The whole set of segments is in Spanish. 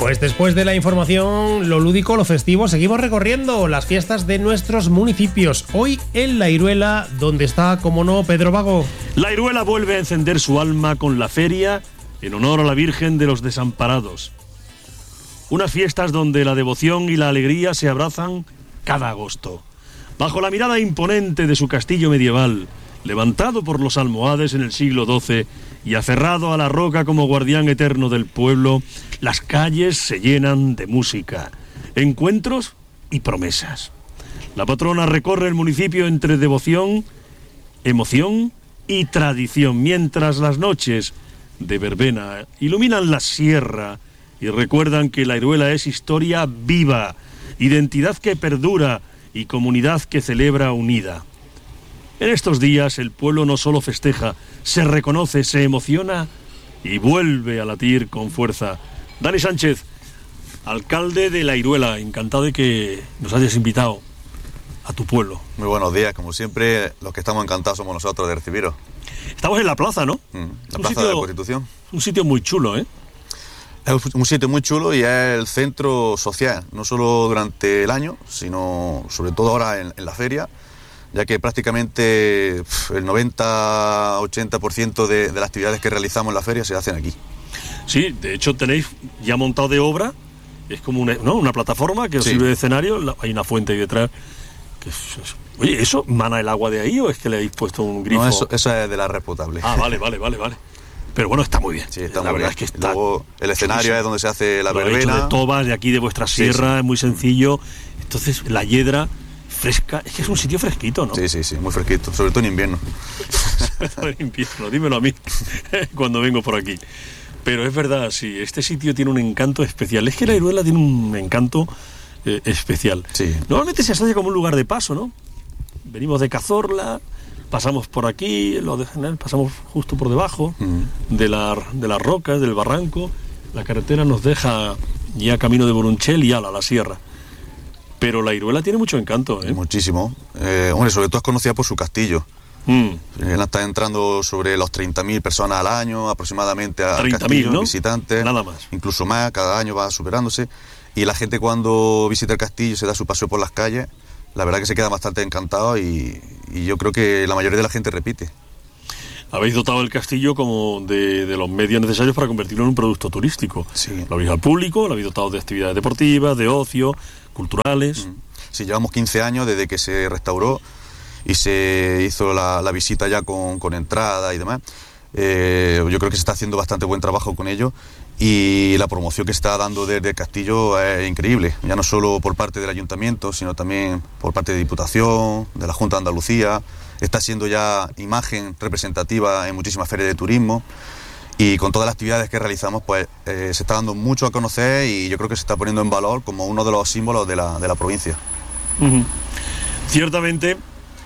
Pues después de la información, lo lúdico, lo festivo, seguimos recorriendo las fiestas de nuestros municipios. Hoy en La Iruela, donde está, como no, Pedro Vago. La Iruela vuelve a encender su alma con la feria en honor a la Virgen de los Desamparados. Unas fiestas donde la devoción y la alegría se abrazan cada agosto. Bajo la mirada imponente de su castillo medieval, levantado por los almohades en el siglo XII y aferrado a la roca como guardián eterno del pueblo, las calles se llenan de música, encuentros y promesas. La patrona recorre el municipio entre devoción, emoción y tradición, mientras las noches de verbena iluminan la sierra y recuerdan que la Iruela es historia viva, identidad que perdura y comunidad que celebra unida. En estos días el pueblo no solo festeja, se reconoce, se emociona y vuelve a latir con fuerza. Dani Sánchez, alcalde de La Iruela, encantado de que nos hayas invitado a tu pueblo. Muy buenos días, como siempre, los que estamos encantados somos nosotros de recibiros. Estamos en la plaza, ¿no? La plaza de la Constitución. Un sitio muy chulo, ¿eh? Es un sitio muy chulo y es el centro social, no solo durante el año, sino sobre todo ahora en la feria, ya que prácticamente el 90-80% de las actividades que realizamos en la feria se hacen aquí. Sí, de hecho tenéis ya montado de obra, es como una plataforma que os sirve de escenario, hay una fuente ahí detrás. Oye, ¿eso mana el agua de ahí o es que le habéis puesto un grifo? No, eso es de la red potable. Ah, vale. Pero bueno, está muy bien. Sí, está la muy verdad bien. Es que está. Luego el escenario es donde se hace la verbena. Lo he hecho de tobas de aquí de vuestra sierra, sí. Es muy sencillo. Entonces, la hiedra fresca, es que es un sitio fresquito, ¿no? Sí, muy fresquito, sobre todo en invierno. Sobre todo en invierno, dímelo a mí, cuando vengo por aquí. Pero es verdad, sí, este sitio tiene un encanto especial. Es que la Iruela tiene un encanto especial. Sí. Normalmente se asocia como un lugar de paso, ¿no? Venimos de Cazorla, pasamos por aquí, pasamos justo por debajo de las rocas, del barranco. La carretera nos deja ya camino de Borunchel y ala, la sierra. Pero la Iruela tiene mucho encanto, ¿eh? Muchísimo. Hombre, sobre todo es conocida por su castillo. Está entrando sobre los 30.000 personas al año aproximadamente al castillo, ¿no? Visitantes. Nada más. Incluso más, cada año va superándose. Y la gente cuando visita el castillo, se da su paseo por las calles, la verdad que se queda bastante encantado y yo creo que la mayoría de la gente repite. Habéis dotado el castillo como de los medios necesarios para convertirlo en un producto turístico. Sí. Lo habéis al público, lo habéis dotado de actividades deportivas, de ocio, culturales. Sí, llevamos 15 años desde que se restauró y se hizo la visita ya con entrada y demás. Yo creo que se está haciendo bastante buen trabajo con ello y la promoción que se está dando desde el castillo es increíble, ya no solo por parte del ayuntamiento, sino también por parte de Diputación, de la Junta de Andalucía. Está siendo ya imagen representativa en muchísimas ferias de turismo y con todas las actividades que realizamos pues se está dando mucho a conocer y yo creo que se está poniendo en valor como uno de los símbolos de la provincia. Ciertamente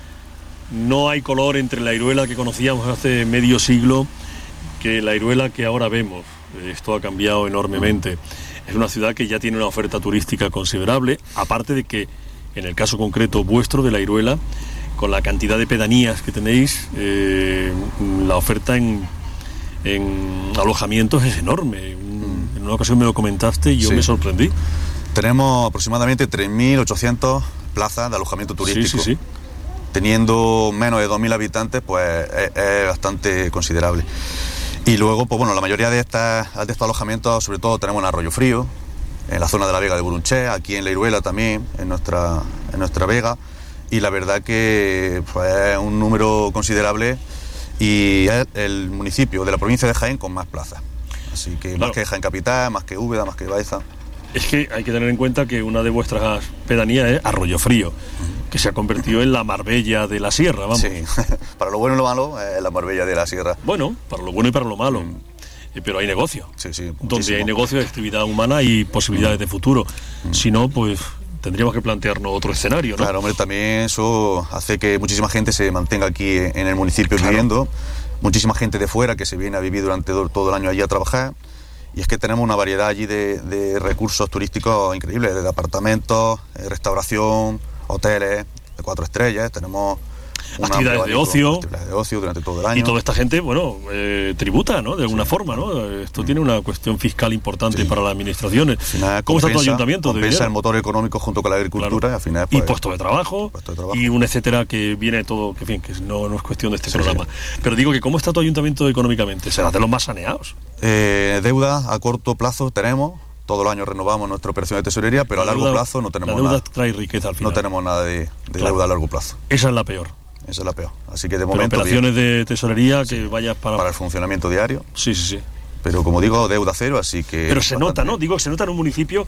no hay color entre la Iruela que conocíamos hace medio siglo que la Iruela que ahora vemos. Esto ha cambiado enormemente. Es una ciudad que ya tiene una oferta turística considerable, aparte de que en el caso concreto vuestro de la Iruela, con la cantidad de pedanías que tenéis, la oferta en alojamientos es enorme. En una ocasión me lo comentaste y yo me sorprendí. Tenemos aproximadamente 3.800 plazas de alojamiento turístico. Sí. Teniendo menos de 2.000 habitantes, pues es bastante considerable. Y luego, pues bueno, la mayoría de estos alojamientos, sobre todo tenemos en Arroyo Frío, en la zona de la Vega de Borunchel, aquí en La Iruela también, en nuestra vega. Y la verdad que pues, es un número considerable y es el municipio de la provincia de Jaén con más plazas. Así que claro, más que Jaén Capital, más que Úbeda, más que Baeza. Es que hay que tener en cuenta que una de vuestras pedanías es Arroyo Frío, que se ha convertido en la Marbella de la Sierra, vamos. Sí, para lo bueno y lo malo es la Marbella de la Sierra. Bueno, para lo bueno y para lo malo. Pero hay negocio. Sí, muchísimo. Donde hay negocio, hay actividad humana y posibilidades de futuro. Si no, pues tendríamos que plantearnos otro escenario, ¿no? Claro, hombre, también eso hace que muchísima gente se mantenga aquí en el municipio viviendo. Muchísima gente de fuera que se viene a vivir durante todo el año allí a trabajar. Y es que tenemos una variedad allí de recursos turísticos increíbles, desde apartamentos, restauración, hoteles de 4 estrellas. Tenemos actividades de ocio durante todo el año. Y toda esta gente, bueno, tributa, ¿no? De alguna forma, ¿no? Esto tiene una cuestión fiscal importante para las administraciones. ¿Cómo está tu ayuntamiento? Compensa el motor económico junto con la agricultura, claro. Y al final, pues, y puestos de trabajo y un etcétera que viene todo, que, en fin, que no es cuestión de este programa. Sí. Pero digo que ¿cómo está tu ayuntamiento económicamente? ¿Será de los más saneados? Deuda a corto plazo tenemos. Todos los años renovamos nuestra operación de tesorería, pero a largo plazo no tenemos nada. La deuda trae riqueza al final. No tenemos nada de deuda a largo plazo. Esa es la peor. Esa es la peor. Así que de pero momento operaciones de tesorería que vayas para el funcionamiento diario. Sí. Pero como digo, deuda cero, así que... Pero se nota, ¿no? Digo, se nota en un municipio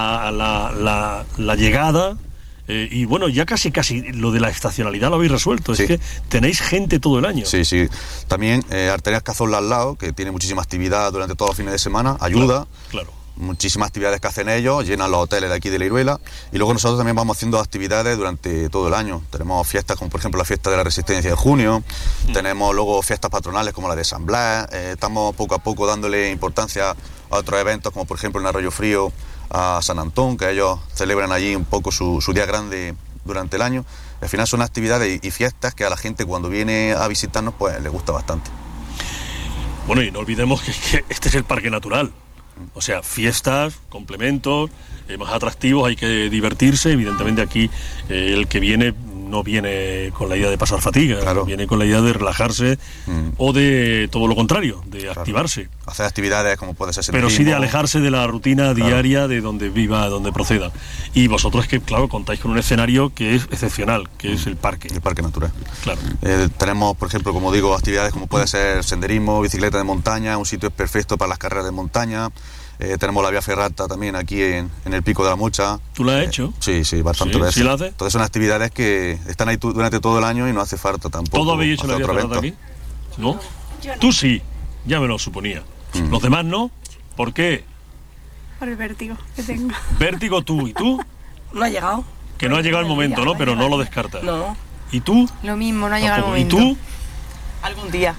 la llegada... y bueno, ya casi lo de la estacionalidad lo habéis resuelto. Es que tenéis gente todo el año. Sí. También Arterias Cazorla al lado, que tiene muchísima actividad durante todos los fines de semana, ayuda. Claro. Muchísimas actividades que hacen ellos, llenan los hoteles de aquí de la Iruela, y luego nosotros también vamos haciendo actividades durante todo el año. Tenemos fiestas como por ejemplo la fiesta de la Resistencia de junio, tenemos luego fiestas patronales como la de San Blas, estamos poco a poco dándole importancia a otros eventos como por ejemplo en Arroyo Frío a San Antón, que ellos celebran allí un poco su día grande durante el año. Al final son actividades y fiestas que a la gente cuando viene a visitarnos pues les gusta bastante. Bueno, y no olvidemos que este es el parque natural. O sea, fiestas, complementos, más atractivos, hay que divertirse. Evidentemente aquí el que viene no viene con la idea de pasar fatiga, claro. Viene con la idea de relajarse o de todo lo contrario, de activarse. Hacer actividades como puede ser senderismo. Pero sí de alejarse de la rutina diaria de donde viva, donde proceda. Y vosotros que, claro, contáis con un escenario que es excepcional, que es el parque. El parque natural. Claro. Tenemos, por ejemplo, como digo, actividades como puede ser senderismo, bicicleta de montaña, un sitio perfecto para las carreras de montaña. Tenemos la vía ferrata también aquí en el Pico de la Mocha. ¿Tú la has hecho? Sí, bastante veces. ¿Sí la haces? Entonces son actividades que están ahí durante todo el año y no hace falta tampoco. ¿Todo habéis hecho la vía ferrata aquí? ¿No? Yo no. Tú sí, ya me lo suponía. Los demás no. ¿Por qué? Por el vértigo que tengo. ¿Vértigo tú? ¿Y tú? No ha llegado. Que no ha llegado el momento, ¿no? Pero no lo descartas. No. ¿Y tú? Lo mismo, no ha llegado el momento. ¿Y tú? Algún día.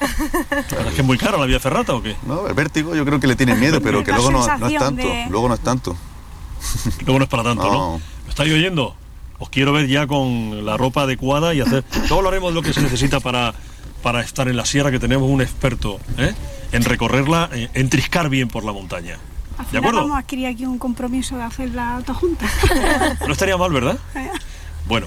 ¿Es que es muy cara la vía ferrata o qué? No, el vértigo yo creo que le tienen miedo, pero que luego no es tanto. Luego no es tanto. Luego no es para tanto, ¿no? ¿Me estáis oyendo? Os quiero ver ya con la ropa adecuada y hacer... Luego hablaremos de lo que se necesita para estar en la sierra, que tenemos un experto en recorrerla, en triscar bien por la montaña. ¿De acuerdo? Vamos a adquirir aquí un compromiso de hacer la junta. No estaría mal, ¿verdad? Bueno,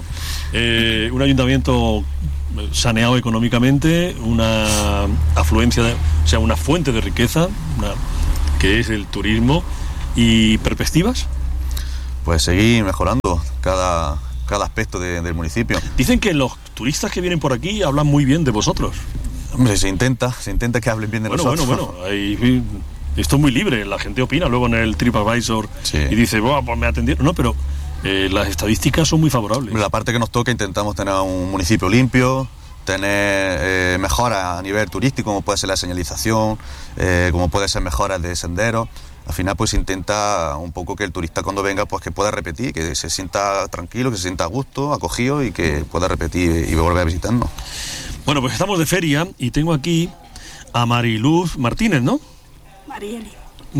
un ayuntamiento saneado económicamente, una afluencia, o sea, una fuente de riqueza, que es el turismo, y perspectivas. Pues seguir mejorando cada aspecto del municipio. Dicen que los turistas que vienen por aquí hablan muy bien de vosotros. Hombre, se intenta que hablen bien de nosotros. Bueno, esto es muy libre, la gente opina luego en el TripAdvisor y dice, pues me atendieron. No, pero las estadísticas son muy favorables. La parte que nos toca, intentamos tener un municipio limpio, tener mejoras a nivel turístico, como puede ser la señalización, como puede ser mejoras de senderos. Al final pues intenta un poco que el turista cuando venga pues que pueda repetir, que se sienta tranquilo, que se sienta a gusto, acogido y que pueda repetir y volver a visitarnos. Bueno, pues estamos de feria y tengo aquí a Mariluz Martínez, ¿no? Marieli.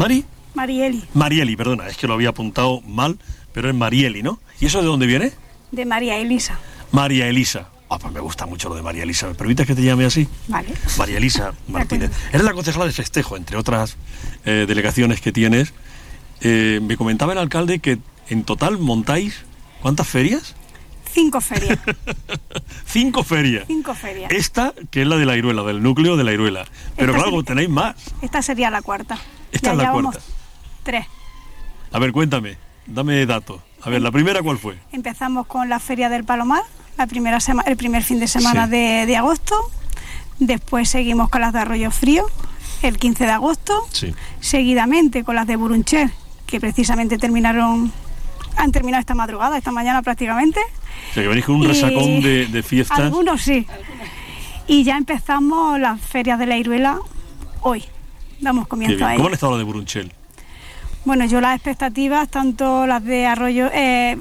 Marieli, perdona, es que lo había apuntado mal, pero es Marieli, ¿no? ¿Y eso de dónde viene? De María Elisa. María Elisa. Pues me gusta mucho lo de María Elisa. ¿Me permites que te llame así? Vale. María Elisa Martínez. Eres la concejala de festejo, entre otras delegaciones que tienes. Me comentaba el alcalde que en total montáis, ¿cuántas ferias? 5 ferias. 5 ferias. 5 ferias. Esta, que es la de la Iruela, del núcleo de la Iruela. Pero claro, tenéis más. Esta sería la cuarta. Esta es la cuarta. 3. A ver, cuéntame, dame datos. A ver, ¿la primera cuál fue? Empezamos con la Feria del Palomar, el primer fin de semana de agosto. Después seguimos con las de Arroyo Frío, el 15 de agosto. Sí. Seguidamente con las de Burunchel, que precisamente han terminado esta madrugada, esta mañana prácticamente. O sea, que venís con un resacón de fiestas. Algunos sí. Y ya empezamos las ferias de la Iruela hoy. Damos comienzo a ellas. ¿Cómo han estado las de Burunchel? Bueno, yo las expectativas, tanto las de Arroyo,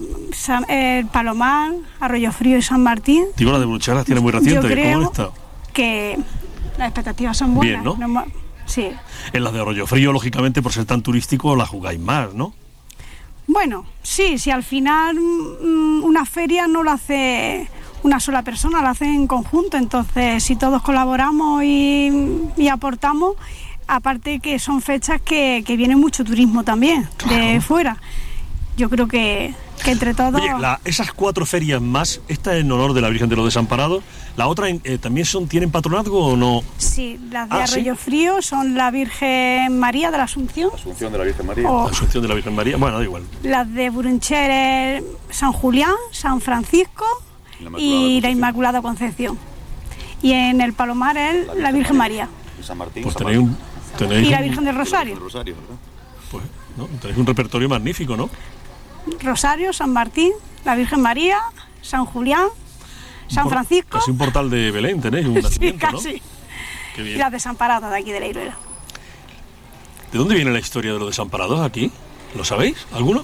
Palomar, Arroyo Frío y San Martín. Digo, las de Burunchel las tiene muy reciente. ¿Cómo han estado? Que las expectativas son buenas. Bien, ¿no? Sí. En las de Arroyo Frío, lógicamente, por ser tan turístico, las jugáis más, ¿no? Bueno, sí, si al final una feria no lo hace una sola persona, lo hacen en conjunto. Entonces, si todos colaboramos y aportamos, aparte que son fechas que viene mucho turismo también, de fuera. Yo creo que entre todos... Oye, esas 4 ferias más, esta en honor de la Virgen de los Desamparados, la otra también tienen patronazgo o no. Sí, las de Arroyo Frío son la Virgen María de la Asunción. Asunción de la Virgen María. La Asunción de la Virgen María, bueno, da igual. Las de Burunchel, San Julián, San Francisco y la Inmaculada Concepción. Y en el Palomar es la Virgen María. Y San Martín. Pues San tenéis y la Virgen del Rosario. Rosario, ¿verdad? Pues, ¿no? Tenéis un repertorio magnífico, ¿no? Rosario, San Martín, la Virgen María, San Julián, San Francisco. Casi un portal de Belén tenéis, un nacimiento, sí, casi. ¿no? Qué bien. Y las Desamparadas de aquí de la Iruela. ¿De dónde viene la historia de los Desamparados aquí? ¿Lo sabéis? ¿Alguno?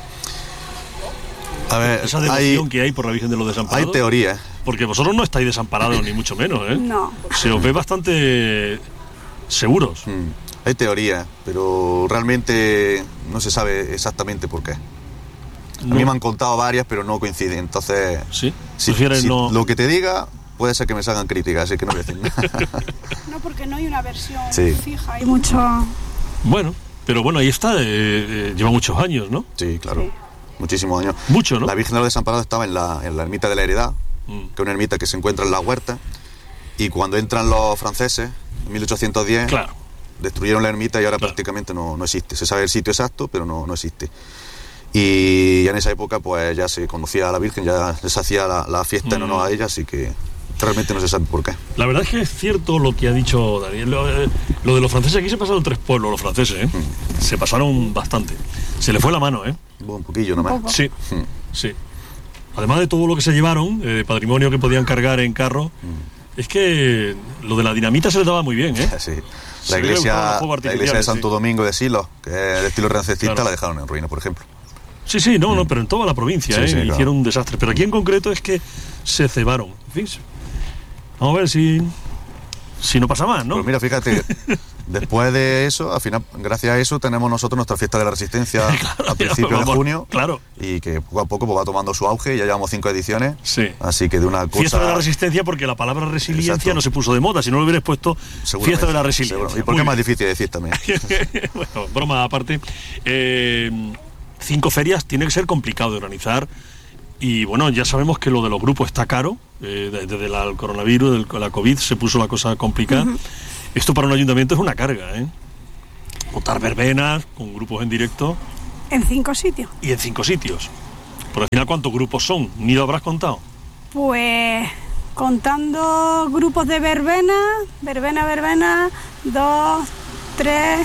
A ver, Esa devoción que hay por la Virgen de los Desamparados. hay teorías. Porque vosotros no estáis desamparados, ni mucho menos, ¿eh? No. Se os ve bastante seguros. Hay teorías, pero realmente no se sabe exactamente por qué. A mí me han contado varias, pero no coinciden. Entonces, ¿Sí? ¿Prefieres no...? lo que te diga puede ser que me salgan críticas, así que no voy a decir nada. No, porque no hay una versión Sí. fija, hay mucho... Bueno, pero bueno, ahí está, lleva muchos años, ¿no? Sí, claro. Sí. Muchísimos años. Mucho, ¿no? La Virgen de los Desamparados estaba en la ermita de la Heredad, que es una ermita que se encuentra en la huerta, y cuando entran los franceses, en 1810, Claro. destruyeron la ermita y ahora prácticamente no existe. Se sabe el sitio exacto, pero no existe. Y en esa época pues ya se conocía a la Virgen, ya se hacía la fiesta en honor a ella, así que realmente no se sabe por qué. La verdad es que es cierto lo que ha dicho Daniel. Lo de los franceses, aquí se pasaron 3 pueblos los franceses, ¿eh? Se pasaron bastante. Se le fue la mano, ¿eh? Un poquillo nomás. Sí, sí. Además de todo lo que se llevaron, patrimonio que podían cargar en carro, es que lo de la dinamita se les daba muy bien, ¿eh? Sí. Se le gustaban los fuegos La iglesia de artificiales, Santo Domingo de Silos, que es de estilo renacentista, Claro. la dejaron en ruina, por ejemplo. Sí, no, pero en toda la provincia, Sí, claro. hicieron un desastre. Pero aquí en concreto es que se cebaron. En fin, vamos a ver si no pasa más, ¿no? Pues mira, fíjate, después de eso, al final, gracias a eso, tenemos nosotros nuestra fiesta de la Resistencia Claro, a principios de vamos, junio. claro. Y que poco a poco pues, va tomando su auge, ya llevamos 5 ediciones. Sí. Así que de una cosa... Fiesta de la Resistencia, porque la palabra resiliencia Exacto. no se puso de moda, si no lo hubieras puesto Seguramente, Fiesta de la Resiliencia. seguro. Y porque es más difícil de decir también. Bueno, broma aparte. 5 ferias tiene que ser complicado de organizar. Y bueno, ya sabemos que lo de los grupos está caro. Desde el coronavirus, la COVID, se puso la cosa complicada. Esto para un ayuntamiento es una carga, ¿eh? Montar verbenas con grupos en directo En 5 sitios. y en 5 sitios. Por al final, ¿cuántos grupos son? ¿Ni lo habrás contado? Pues contando grupos de verbena, 2, 3,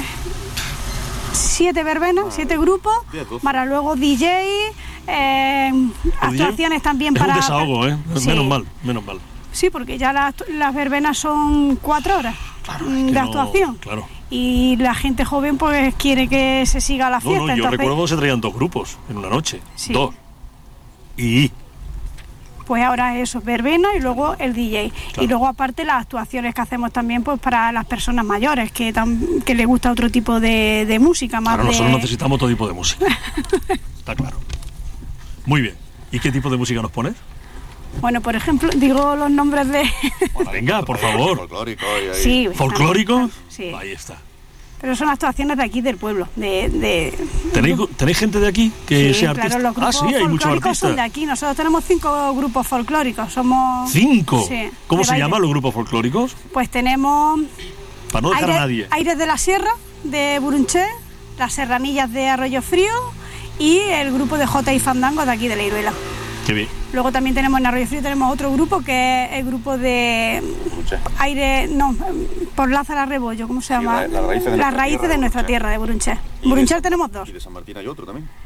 7 verbenas, 7 grupos, 10, 12. para luego DJ, actuaciones también Es para... un desahogo, ¿eh? Sí. Menos mal. Sí, porque ya las verbenas son 4 horas Claro, es de que no- actuación. claro. Y la gente joven pues quiere que se siga la fiesta. No, yo entonces, recuerdo cuando se traían 2 grupos en una noche. Sí. 2. Y pues ahora eso, verbena y luego el DJ. Claro. Y luego aparte las actuaciones que hacemos también pues para las personas mayores, que les gusta otro tipo de música, más ahora de... nosotros necesitamos todo tipo de música. Está claro. Muy bien. ¿Y qué tipo de música nos pones? Bueno, por ejemplo, digo los nombres de... Venga, por favor. Folclórico y ahí. Sí, ¿Folclórico? Sí. Ahí está. Pero son actuaciones de aquí del pueblo, ¿Tenéis gente de aquí que Sí, sea artista? claro, los grupos Sí, hay muchos folclóricos son de artistas. aquí. Nosotros tenemos 5 grupos folclóricos. Somos 5. Sí, ¿Cómo de se baile. llaman los grupos folclóricos? Pues tenemos Para no dejar a nadie. Aires de la Sierra de Burunché, las Serranillas de Arroyo Frío y el grupo de Jota y Fandango de aquí de la Iruela. Qué bien. Luego también tenemos en Arroyo Frío tenemos otro grupo que es el grupo de Aire, no, por Lázaro Rebollo, ¿cómo se llama? las raíces de Las nuestra raíces tierra, de nuestra Burunché. tierra, de Burunché. Y Burunché de- tenemos 2. Y de San Martín hay otro también.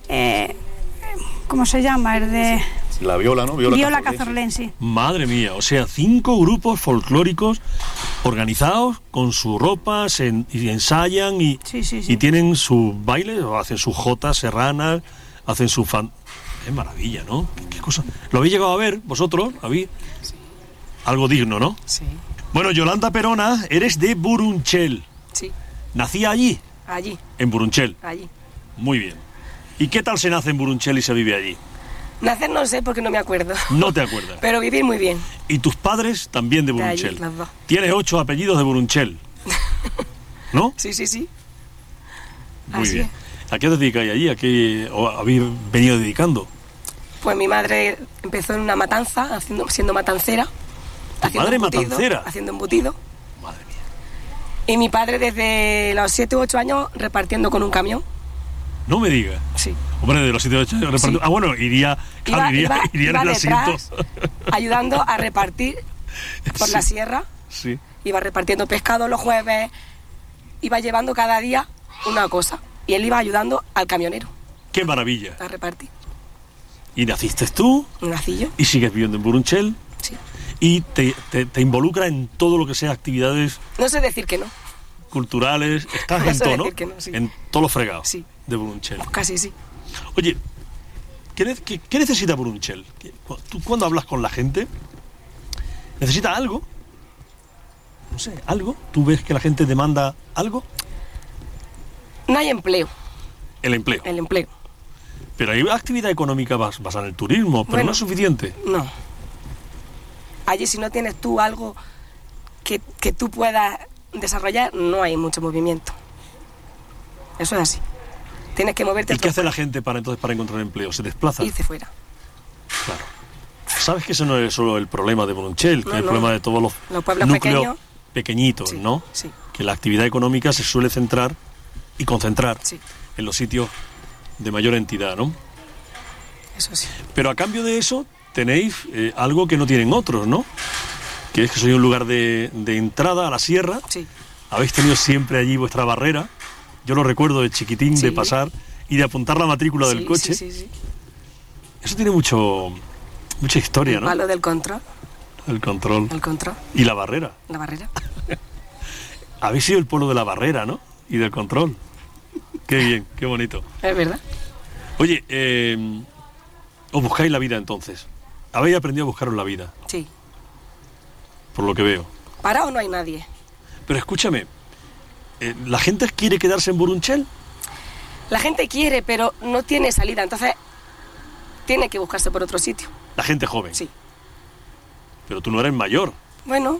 ¿Cómo se llama? El de La viola, ¿no? Viola Cazorlense. Cazorlense. Madre mía, o sea, 5 grupos folclóricos organizados con su ropa, y ensayan y tienen sus bailes, o hacen sus jotas serranas, hacen su fan... Es maravilla, ¿no? ¿Qué cosa? ¿Lo habéis llegado a ver vosotros? ¿Habéis? Algo digno, ¿no? Sí, Bueno, Yolanda Perona, eres de Burunchel. sí, ¿Nací allí? allí, En Burunchel. allí. Muy bien. ¿Y qué tal se nace en Burunchel y se vive allí? Nacer no sé porque no me acuerdo. No te acuerdas. Pero vivir muy bien. Y tus padres también de De allí, Burunchel. los dos. Tienes 8 apellidos de Burunchel. ¿No? Sí, sí, sí. Muy Así bien. es. ¿A qué os dedicáis allí? ¿A qué os habéis venido dedicando? Pues mi madre empezó en una matanza, siendo matancera. madre matancera? Haciendo embutido. Madre mía. Y mi padre desde los 7 u 8 años repartiendo con un camión. No me digas. Sí. Hombre, de los 7 8 repartiendo. Sí. Ah, bueno, iría en el asiento. detrás, ayudando a repartir por la Sí. sierra. Sí. Iba repartiendo pescado los jueves. Iba llevando cada día una cosa. Y él iba ayudando al camionero Qué maravilla. a repartir. Y naciste tú Un nacillo. y sigues viviendo en Burunchel Sí. y te involucra en todo lo que sea actividades No sé decir que no. culturales. Estás No en sé todo, ¿no? decir que no, sí. En todos los fregados Sí. de Burunchel. Pues casi sí. Oye, ¿qué necesita Burunchel? ¿Tú cuando hablas con la gente, necesita algo? No sé, ¿algo? ¿Tú ves que la gente demanda algo? No hay empleo. El empleo. El empleo. Pero hay actividad económica basada en el turismo, pero Bueno. no es suficiente. No. Allí si no tienes tú algo que tú puedas desarrollar, no hay mucho movimiento. Eso es así. Tienes que moverte ¿Y qué hace la gente para encontrar empleo? ¿Se desplaza? irse fuera. Claro. Sabes que eso no es solo el problema de Burunchel, que No, es el no. problema de todos Los pueblos núcleos pequeños. pequeñitos, Sí, ¿no? sí. Que la actividad económica se suele centrar y concentrar Sí, en los sitios de mayor entidad, ¿no? eso sí. Pero a cambio de eso tenéis algo que no tienen otros, ¿no? Que es que sois un lugar de entrada a la sierra. Sí. Habéis tenido siempre allí vuestra barrera. Yo lo recuerdo de chiquitín, de Sí. pasar y de apuntar la matrícula del Sí, coche. Sí, sí, sí. Eso tiene mucha historia, El ¿no? palo del control. El control. El control. Y la barrera. La barrera. Habéis sido el pueblo de la barrera, ¿no? Y del control. Qué bien, qué bonito. Es verdad. Oye, os buscáis la vida entonces. Habéis aprendido a buscaros la vida, Sí. por lo que veo. Parado no hay nadie. Pero escúchame, ¿la gente quiere quedarse en Burunchel? La gente quiere, pero no tiene salida. Entonces, tiene que buscarse por otro sitio. La gente joven. Sí. Pero tú no eres mayor. Bueno.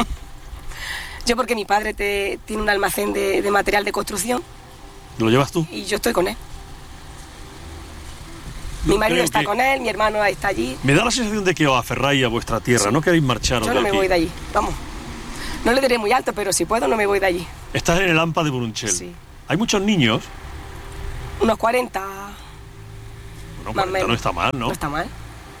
Yo porque mi padre tiene un almacén de material de construcción ¿Lo llevas tú? y yo estoy con él. Mi Yo marido creo está que- con él, mi hermano está allí. Me da la sensación de que os aferráis a vuestra tierra, Sí. no queréis marcharos Yo de no me aquí. voy de allí. Vamos. No le diré muy alto, pero si puedo no me voy de allí. Estás en el AMPA de Burunchel. Sí. Hay muchos niños. Unos 40. Bueno, Más 40 menos. no está mal, ¿no? No está mal.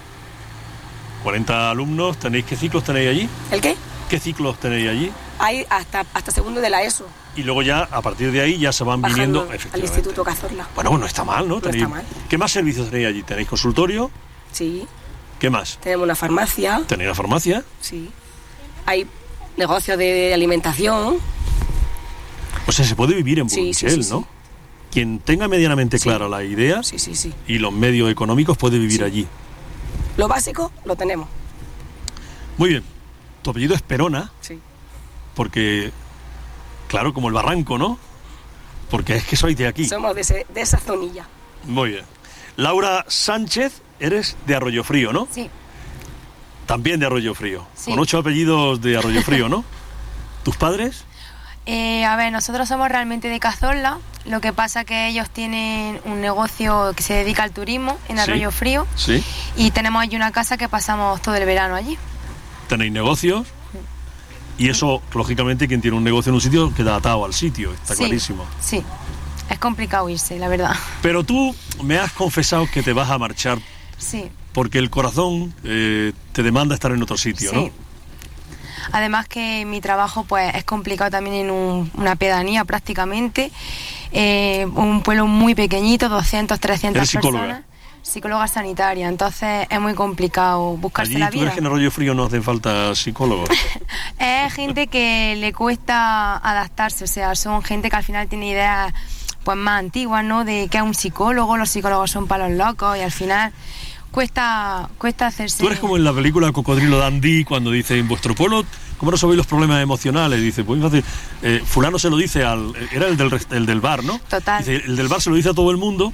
40 alumnos. ¿Qué ciclos tenéis allí? ¿El qué? ¿Qué ciclos tenéis allí? Hay hasta segundo de la ESO. Y luego ya, a partir de ahí, ya se van Bajando viniendo, al efectivamente. Instituto Cazorla. Bueno, no está mal, ¿no? No está mal. ¿Qué más servicios tenéis allí? ¿Tenéis consultorio? Sí. ¿Qué más? Tenemos una farmacia. ¿Tenéis la farmacia? Sí. Hay negocios de alimentación. O sea, se puede vivir en Sí, Burunchel, sí, sí, ¿no? sí. Quien tenga medianamente Sí. clara la idea Sí, sí, sí. y los medios económicos puede vivir Sí. allí. Lo básico lo tenemos. Muy bien. Tu apellido es Perona, Sí. porque, claro, como el barranco, ¿no? Porque es que sois de aquí. Somos de esa zonilla. Muy bien. Laura Sánchez, eres de Arroyo Frío, ¿no? Sí, También de Arroyo Frío. Sí. Con 8 apellidos de Arroyo Frío, ¿no? ¿Tus padres? a ver, nosotros somos realmente de Cazorla, lo que pasa que ellos tienen un negocio que se dedica al turismo en Sí. Arroyo Frío Sí. y tenemos allí una casa que pasamos todo el verano allí. Tenéis negocios y eso, lógicamente, quien tiene un negocio en un sitio queda atado al sitio, está Sí, clarísimo. Sí, es complicado irse, la verdad. Pero tú me has confesado que te vas a marchar Sí, porque el corazón te demanda estar en otro sitio, sí. ¿no? Además que mi trabajo pues es complicado también en una pedanía prácticamente, un pueblo muy pequeñito, 200, 300 ¿Eres psicóloga? personas. Psicóloga sanitaria, entonces es muy complicado buscarse Allí, la ¿tú vida. crees que en Arroyo Frío no hacen falta psicólogos? Es gente que le cuesta adaptarse, o sea, son gente que al final tiene ideas pues más antiguas, ¿no? De que es un psicólogo, los psicólogos son palos locos y al final cuesta hacerse. Tú eres como en la película Cocodrilo Dandy cuando dice, en vuestro pueblo, ¿cómo no sabéis los problemas emocionales? Dice, pues fácil, fulano se lo dice era el del bar, ¿no? Total. Dice, el del bar se lo dice a todo el mundo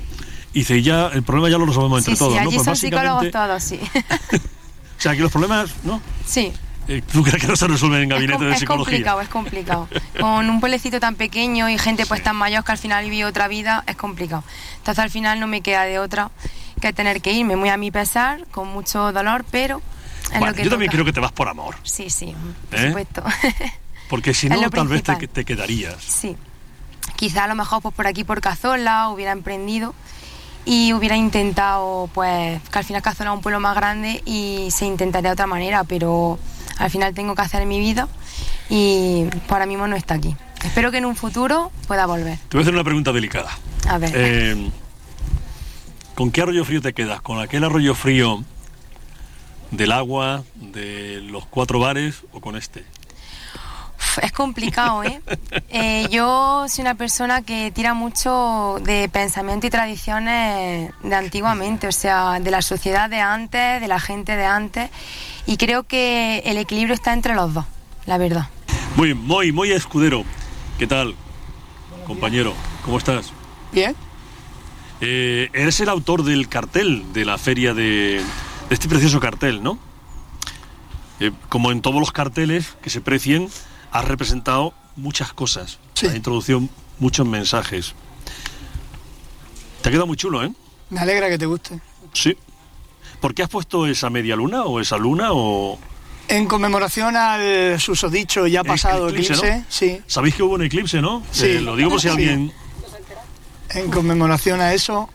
Y dice, ya el problema ya lo resolvemos entre todos, sí, ¿no? allí Pues son básicamente, psicólogos todos, sí. o sea, que los problemas, ¿no? Sí. ¿Tú crees que no se resuelven en gabinete de psicología? Es complicado. Con un pueblecito tan pequeño y gente pues tan mayor que al final vive otra vida, es complicado. Entonces al final no me queda de otra que tener que irme muy a mi pesar, con mucho dolor, pero es lo que yo también toca. creo que te vas por amor. Sí, por supuesto. Porque si Es no, lo tal vez principal. te quedarías. Sí. Quizá a lo mejor pues por aquí por Cazorla hubiera emprendido y hubiera intentado pues que al final Cazorla es un pueblo más grande y se intentaría de otra manera, pero al final tengo que hacer mi vida y por ahora mismo no está aquí. Espero que en un futuro pueda volver. Te voy a hacer una pregunta delicada. A ver. ¿Con qué arroyo frío te quedas? ¿Con aquel arroyo frío del agua, de los 4 bares o con este? Es complicado, ¿eh? Yo soy una persona que tira mucho de pensamiento y tradiciones de antiguamente, o sea, de la sociedad de antes, de la gente de antes, y creo que el equilibrio está entre los dos, la verdad. Muy bien, Moy Escudero, ¿qué tal, compañero? ¿Cómo estás? Bien. Eres el autor del cartel de la feria de este precioso cartel, ¿no? Como en todos los carteles que se precien, has representado muchas cosas, sí. Has introducido muchos mensajes. Te ha quedado muy chulo, ¿eh? Me alegra que te guste. Sí. ¿Por qué has puesto esa media luna o esa luna o...? En conmemoración al susodicho ya pasado eclipse, ¿no? Sí. Sabéis que hubo un eclipse, ¿no? Sí. Lo digo por si Sí. alguien... En conmemoración a eso,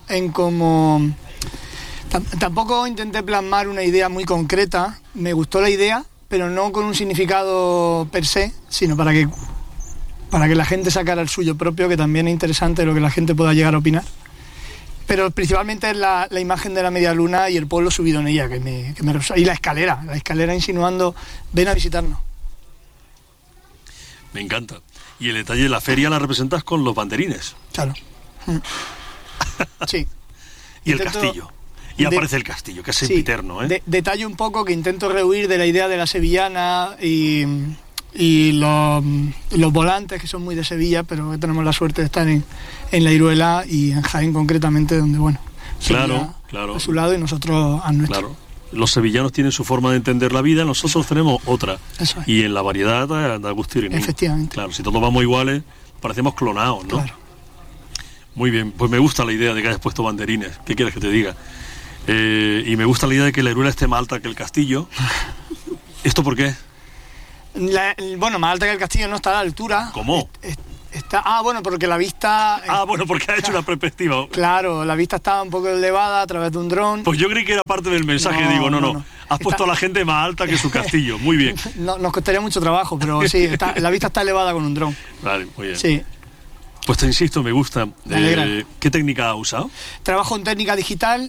tampoco intenté plasmar una idea muy concreta. Me gustó la idea, pero no con un significado per se, sino para que la gente sacara el suyo propio, que también es interesante lo que la gente pueda llegar a opinar. Pero principalmente es la imagen de la media luna y el pueblo subido en ella, y la escalera insinuando, ven a visitarnos. Me encanta. Y el detalle de la feria la representas con los banderines. Claro. Sí. Y el castillo. Y aparece el castillo, que es sempiterno, ¿eh? Detalle un poco que intento rehuir de la idea de la sevillana y los volantes, que son muy de Sevilla, pero que tenemos la suerte de estar en la Iruela y en Jaén concretamente, donde, bueno, claro. a su lado y nosotros a nuestro. Claro. Los sevillanos tienen su forma de entender la vida, nosotros tenemos otra. Eso es. Y en la variedad da gusto ir en Efectivamente. Claro, si todos vamos iguales, parecemos clonados, ¿no? Claro. Muy bien, pues me gusta la idea de que hayas puesto banderines. ¿Qué quieres que te diga? Y me gusta la idea de que la Iruela esté más alta que el castillo. ¿Esto por qué? Bueno, más alta que el castillo no está a la altura. ¿Cómo? Bueno, porque la vista... Porque ha hecho una perspectiva. Claro, la vista estaba un poco elevada a través de un dron. Pues yo creí que era parte del mensaje, no. Has puesto a la gente más alta que su castillo, muy bien. No, nos costaría mucho trabajo, pero sí, la vista está elevada con un dron. Vale, muy bien. Sí. Pues te insisto, me gusta. Me alegra. ¿Qué técnica has usado? Trabajo en técnica digital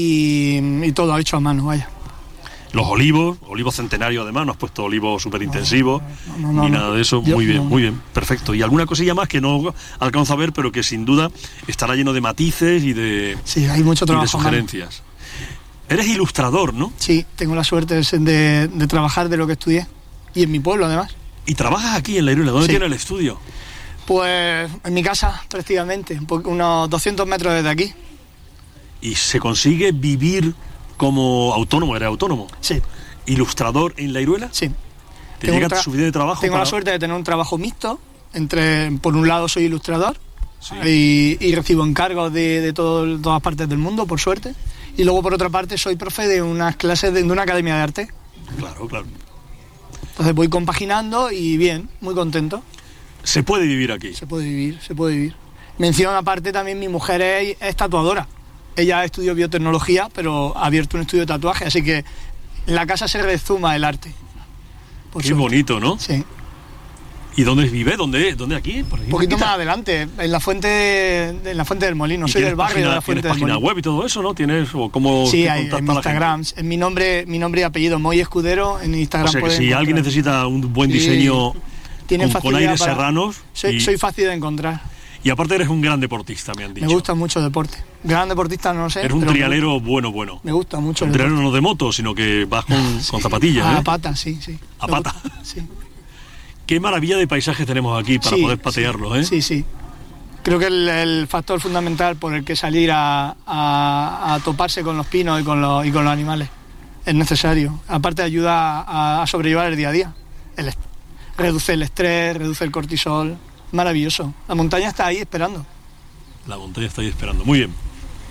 y todo hecho a mano, vaya. Los olivos centenarios además, no has puesto olivos súper intensivos, ni nada de eso. Muy bien, perfecto. Y alguna cosilla más que no alcanzo a ver, pero que sin duda estará lleno de matices y de, sí, hay mucho trabajo, y de sugerencias. Eres ilustrador, ¿no? Sí, tengo la suerte de trabajar de lo que estudié, y en mi pueblo además. ¿Y trabajas aquí en la Iruela? ¿Dónde Sí. tienes el estudio? Pues en mi casa, prácticamente, unos 200 metros desde aquí. ¿Y se consigue vivir como autónomo? ¿Eres autónomo? Sí. ¿Ilustrador en la Iruela? Sí. ¿Te llega suficiente de trabajo? Tengo la suerte de tener un trabajo mixto. Por un lado soy ilustrador, sí, y recibo encargos de todas partes del mundo, por suerte. Y luego, por otra parte, soy profe de unas clases de una academia de arte. Claro. Entonces voy compaginando y bien, muy contento. ¿Se puede vivir aquí? Se puede vivir. Mención aparte también, mi mujer es tatuadora. Ella estudió biotecnología, pero ha abierto un estudio de tatuaje, así que en la casa se rezuma el arte. Qué bonito, ¿no? Sí. ¿Y dónde vive? ¿Dónde aquí? Por aquí un poquito más adelante, en la fuente del Molino. Soy del barrio de la Fuente del Molino. ¿Tienes página web y todo eso, no? ¿Tienes o cómo sí, te hay contacta en Instagram. En mi nombre y apellido, Moy Escudero, en Instagram. O sea que si alguien necesita un buen diseño con aires serranos... Soy fácil de encontrar. Y aparte eres un gran deportista, me han dicho. Me gusta mucho el deporte. Gran deportista no sé. Eres un trialero bueno. Me gusta mucho. Un trialero no de moto, sino que vas con zapatillas. A pata, sí. A pata. Sí. Qué maravilla de paisajes tenemos aquí para poder patearlos, ¿eh? Sí. Creo que el factor fundamental por el que salir a toparse con los pinos y con los animales es necesario. Aparte ayuda a sobrellevar el día a día. Reduce el estrés, reduce el cortisol. Maravilloso. La montaña está ahí esperando. La montaña está ahí esperando. Muy bien.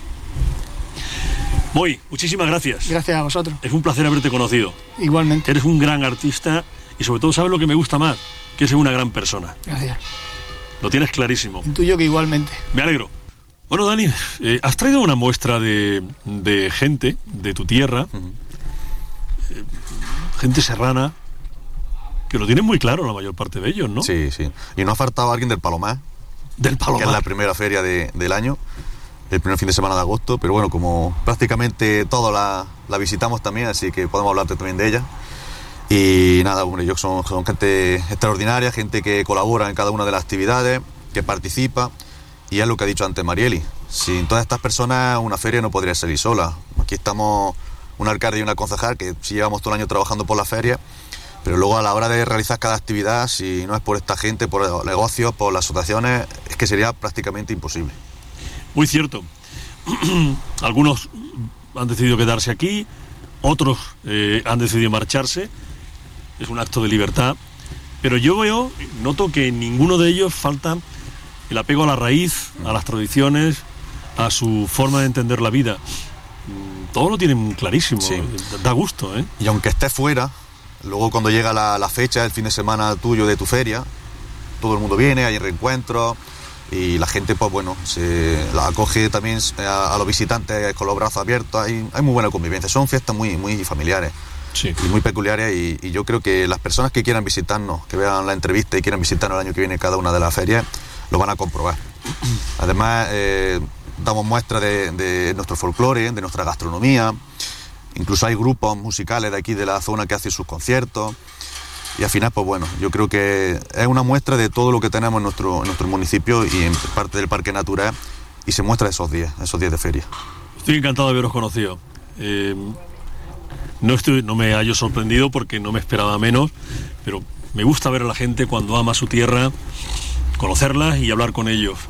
Moy, muchísimas gracias. Gracias a vosotros. Es un placer haberte conocido. Igualmente. Eres un gran artista y sobre todo sabes lo que me gusta más, que eres una gran persona. Gracias. Lo tienes clarísimo. Intuyo que igualmente. Me alegro. Bueno, Dani, has traído una muestra de gente de tu tierra, gente serrana, que lo tienen muy claro la mayor parte de ellos, ¿no? Sí, sí. Y no ha faltado alguien del Palomar. Del Palomar. Que es la primera feria del año, el primer fin de semana de agosto, pero bueno, como prácticamente todos la visitamos también, así que podemos hablarte también de ella. Y nada, hombre, ellos son gente extraordinaria, gente que colabora en cada una de las actividades, que participa, y es lo que ha dicho antes Marieli. Sin todas estas personas, una feria no podría salir sola. Aquí estamos un alcalde y una concejal que sí llevamos todo el año trabajando por la feria, pero luego a la hora de realizar cada actividad, si no es por esta gente, por los negocios, por las asociaciones, es que sería prácticamente imposible. Muy cierto. Algunos han decidido quedarse aquí, otros han decidido marcharse. Es un acto de libertad, pero yo noto que en ninguno de ellos falta el apego a la raíz, a las tradiciones, a su forma de entender la vida. Todo lo tienen clarísimo, sí. Da gusto, ¿eh? Y aunque estés fuera, luego cuando llega la fecha, el fin de semana tuyo de tu feria, todo el mundo viene, hay reencuentros y la gente, pues bueno, se la acoge también a los visitantes con los brazos abiertos. Hay muy buena convivencia, son fiestas muy, muy familiares. Sí. Y muy peculiares y yo creo que las personas que quieran visitarnos, que vean la entrevista y quieran visitarnos el año que viene cada una de las ferias, lo van a comprobar. Además, damos muestras de nuestro folclore, de nuestra gastronomía, incluso hay grupos musicales de aquí de la zona que hacen sus conciertos y al final, pues bueno, yo creo que es una muestra de todo lo que tenemos en nuestro municipio y en parte del Parque Natural y se muestra esos días de feria. Estoy encantado de haberos conocido. No me hallo sorprendido porque no me esperaba menos, pero me gusta ver a la gente cuando ama su tierra, conocerlas y hablar con ellos.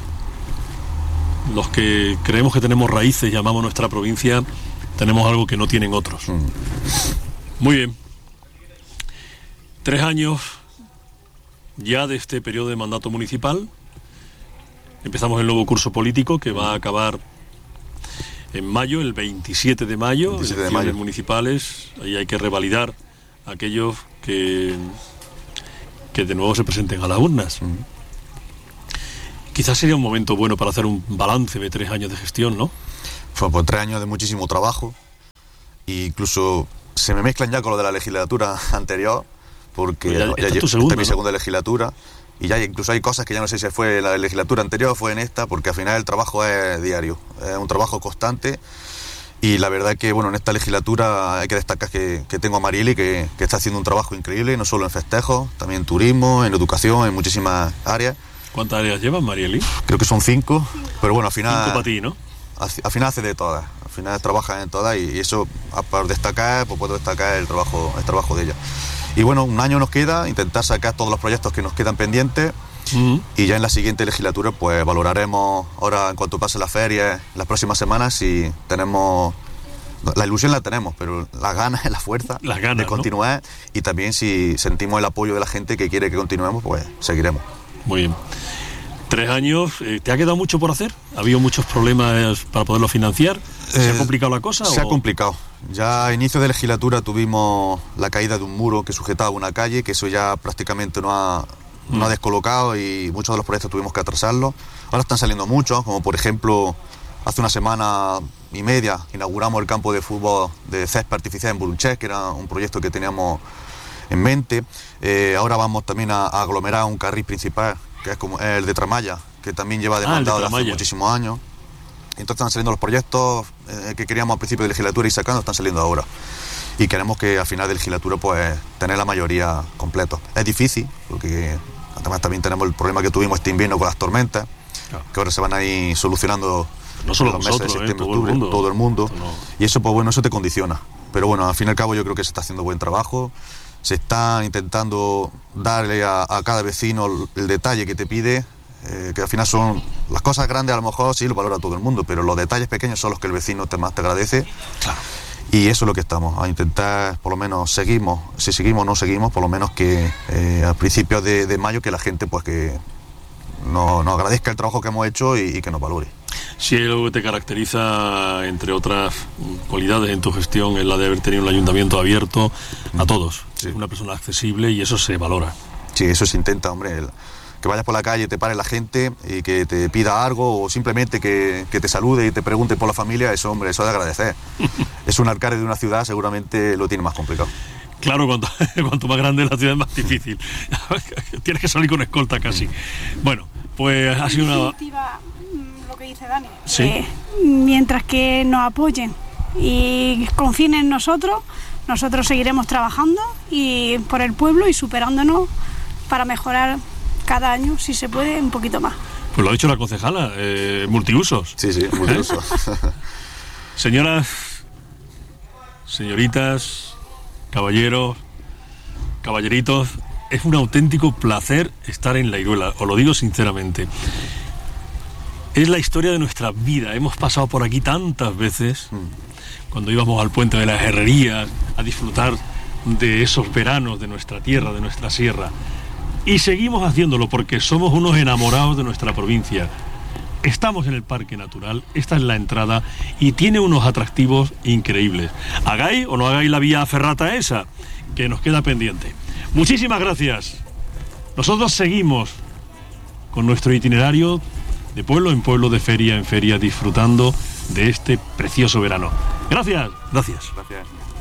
Los que creemos que tenemos raíces y amamos nuestra provincia, tenemos algo que no tienen otros. Muy bien. 3 años ya de este periodo de mandato municipal. Empezamos el nuevo curso político que va a acabar en mayo, el 27 de mayo, elecciones municipales. Ahí hay que revalidar a aquellos que de nuevo se presenten a las urnas. Quizás sería un momento bueno para hacer un balance de 3 años de gestión, ¿no? Fue por 3 años de muchísimo trabajo, e incluso se me mezclan ya con lo de la legislatura anterior, porque esta es mi segunda legislatura, y ya incluso hay cosas que ya no sé si fue en la legislatura anterior o fue en esta, porque al final el trabajo es diario, es un trabajo constante, y la verdad que bueno, en esta legislatura hay que destacar que tengo a Marieli, que está haciendo un trabajo increíble, no solo en festejos, también en turismo, en educación, en muchísimas áreas. ¿Cuántas áreas llevas, Marieli? Creo que son 5, pero bueno, al final... 5 para ti, ¿no? Al final hace de todas, al final trabaja en todas y eso, para destacar, pues puedo destacar el trabajo de ella. Y bueno, un año nos queda, intentar sacar todos los proyectos que nos quedan pendientes y ya en la siguiente legislatura pues valoraremos, ahora en cuanto pase la feria, las próximas semanas, si tenemos... La ilusión la tenemos, pero las ganas, la fuerza de continuar, ¿no? Y también si sentimos el apoyo de la gente que quiere que continuemos, pues seguiremos. Muy bien. 3 años, ¿te ha quedado mucho por hacer? ¿Ha habido muchos problemas para poderlo financiar? ¿Se ha complicado la cosa? Se ha complicado. Ya a inicio de legislatura tuvimos la caída de un muro que sujetaba una calle, que eso ya prácticamente no ha descolocado y muchos de los proyectos tuvimos que atrasarlos. Ahora están saliendo muchos, como por ejemplo, hace una semana y media inauguramos el campo de fútbol de césped artificial en Burunchés, que era un proyecto que teníamos en mente. Ahora vamos también a aglomerar un carril principal, que es como el de Tramaya, que también lleva demandado desde hace muchísimos años. Entonces están saliendo los proyectos que queríamos al principio de legislatura y sacando, están saliendo ahora. Y queremos que al final de legislatura pues tener la mayoría completa. Es difícil, porque además también tenemos el problema que tuvimos este invierno con las tormentas, que ahora se van a ir solucionando no solo los meses de septiembre, octubre, todo el mundo. Y eso pues bueno, eso te condiciona. Pero bueno, al fin y al cabo yo creo que se está haciendo buen trabajo. Se está intentando darle a cada vecino el detalle que te pide, que al final son las cosas grandes, a lo mejor sí lo valora todo el mundo, pero los detalles pequeños son los que el vecino más te agradece. Claro. Y eso es lo que estamos, a intentar, por lo menos si seguimos o no seguimos, por lo menos que a principios de mayo que la gente pues que nos agradezca el trabajo que hemos hecho y que nos valore. Si hay algo que te caracteriza, entre otras cualidades en tu gestión, es la de haber tenido un ayuntamiento abierto a todos, Sí. una persona accesible, y eso se valora. Sí, eso se intenta, hombre, que vayas por la calle, te pare la gente y que te pida algo o simplemente que te salude y te pregunte por la familia, eso, hombre, eso es de agradecer. Es un alcalde de una ciudad, seguramente lo tiene más complicado. Claro, cuanto más grande la ciudad es más difícil. Tienes que salir con escolta casi. Bueno, pues ha sido una... definitiva, lo que dice Dani, Sí. Mientras que nos apoyen y confíen en nosotros seguiremos trabajando y por el pueblo y superándonos para mejorar cada año, si se puede, un poquito más. Pues lo ha dicho la concejala, multiusos. Sí, multiuso. Señoras, señoritas, caballeros, caballeritos, es un auténtico placer estar en La Iruela, os lo digo sinceramente. Es la historia de nuestra vida, hemos pasado por aquí tantas veces, cuando íbamos al puente de las Herrerías a disfrutar de esos veranos de nuestra tierra, de nuestra sierra. Y seguimos haciéndolo porque somos unos enamorados de nuestra provincia. Estamos en el Parque Natural, esta es la entrada y tiene unos atractivos increíbles. Hagáis o no hagáis la vía ferrata esa, que nos queda pendiente. Muchísimas gracias. Nosotros seguimos con nuestro itinerario de pueblo en pueblo, de feria en feria, disfrutando de este precioso verano. Gracias. Gracias.